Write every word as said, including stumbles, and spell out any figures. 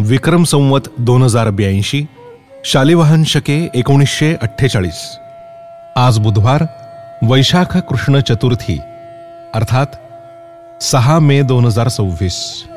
विक्रम संवत दोन हजार ब्याऐंशी, शालिवाहन शके एकोणीसशे अठ्ठेचाळीस. आज बुधवार, वैशाख कृष्ण चतुर्थी अर्थात सहा मे दोन हजार सव्वीस.